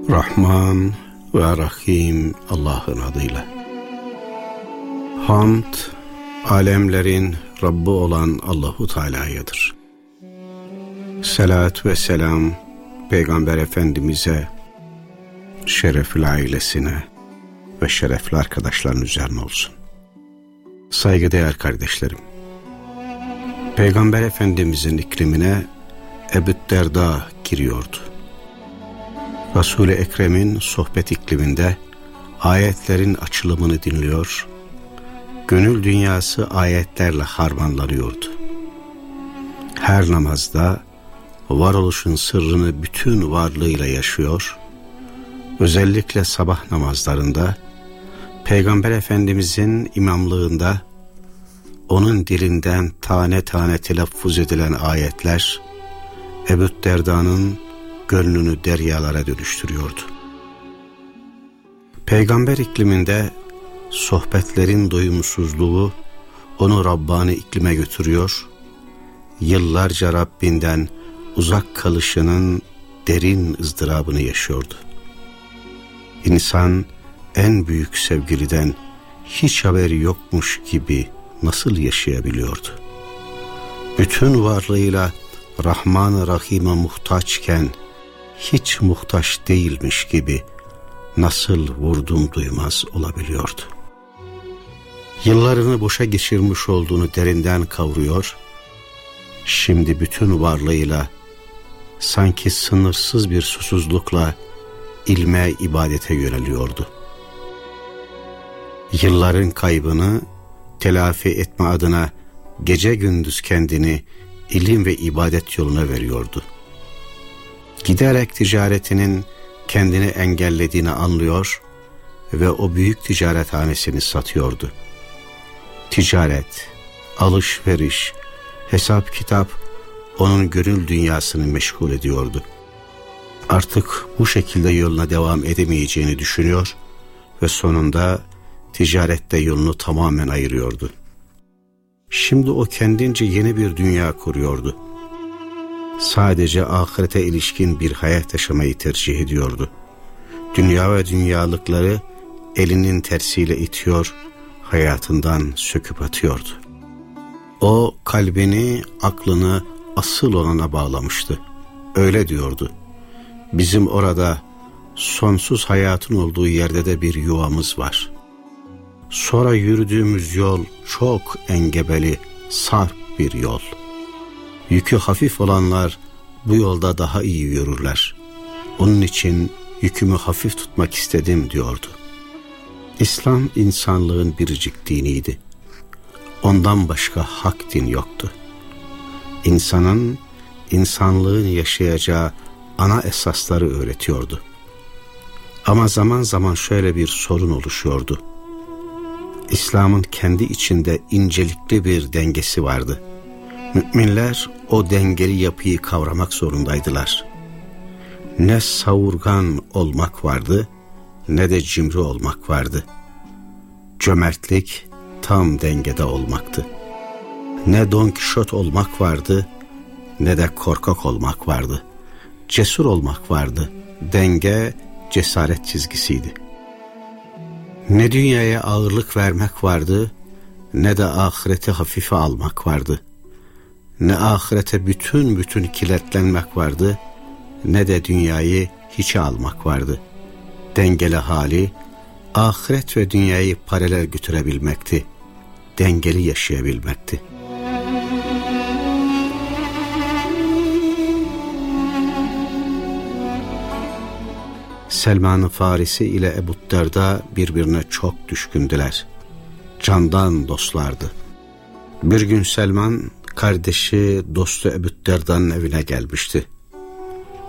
Rahman ve Rahim Allah'ın adıyla. Hamd, alemlerin Rabbi olan Allahu Teala'yadır. Selat ve selam Peygamber Efendimiz'e, şerefli ailesine ve şerefli arkadaşların üzerine olsun. Saygıdeğer kardeşlerim, Peygamber Efendimiz'in iklimine Ebu Derda giriyordu. Resul-i Ekrem'in sohbet ikliminde ayetlerin açılımını dinliyor, gönül dünyası ayetlerle harmanlanıyordu. Her namazda varoluşun sırrını bütün varlığıyla yaşıyor, özellikle sabah namazlarında Peygamber Efendimizin imamlığında onun dilinden tane tane telaffuz edilen ayetler Ebu Derda'nın gönlünü deryalara dönüştürüyordu. Peygamber ikliminde sohbetlerin doyumsuzluğu onu Rabbani iklime götürüyor, yıllarca Rabbinden uzak kalışının derin ızdırabını yaşıyordu. İnsan en büyük sevgiliden hiç haberi yokmuş gibi nasıl yaşayabiliyordu? Bütün varlığıyla Rahman-ı Rahim'e muhtaçken hiç muhtaç değilmiş gibi nasıl vurdum duymaz olabiliyordu? Yıllarını boşa geçirmiş olduğunu derinden kavruyor, şimdi bütün varlığıyla sanki sınırsız bir susuzlukla ilme, ibadete yöneliyordu. Yılların kaybını telafi etme adına gece gündüz kendini ilim ve ibadet yoluna veriyordu. Giderek ticaretinin kendini engellediğini anlıyor ve o büyük ticarethanesini satıyordu. Ticaret, alışveriş, hesap kitap onun gönül dünyasını meşgul ediyordu. Artık bu şekilde yoluna devam edemeyeceğini düşünüyor ve sonunda ticarette yolunu tamamen ayırıyordu. Şimdi o kendince yeni bir dünya kuruyordu. Sadece ahirete ilişkin bir hayat yaşamayı tercih ediyordu. Dünya ve dünyalıkları elinin tersiyle itiyor, hayatından söküp atıyordu. O kalbini, aklını asıl olana bağlamıştı. Öyle diyordu: bizim orada sonsuz hayatın olduğu yerde de bir yuvamız var. Sonra yürüdüğümüz yol çok engebeli, sarp bir yol. Yükü hafif olanlar bu yolda daha iyi yürürler. Onun için yükümü hafif tutmak istedim diyordu. İslam insanlığın biricik diniydi. Ondan başka hak din yoktu. İnsanın, insanlığın yaşayacağı ana esasları öğretiyordu. Ama zaman zaman şöyle bir sorun oluşuyordu. İslam'ın kendi içinde incelikli bir dengesi vardı. Müminler o dengeli yapıyı kavramak zorundaydılar. Ne savurgan olmak vardı, ne de cimri olmak vardı. Cömertlik tam dengede olmaktı. Ne Don Kişot olmak vardı, ne de korkak olmak vardı. Cesur olmak vardı. Denge, cesaret çizgisiydi. Ne dünyaya ağırlık vermek vardı, ne de ahireti hafife almak vardı. Ne ahirete bütün kilitlenmek vardı, ne de dünyayı hiçe almak vardı. Dengeli hali, ahiret ve dünyayı paralel götürebilmekti. Dengeli yaşayabilmekti. Selman-ı Farisi ile Ebu Derda birbirine çok düşkündüler. Candan dostlardı. Bir gün Selman, kardeşi dostu Ebu Derda'nın evine gelmişti.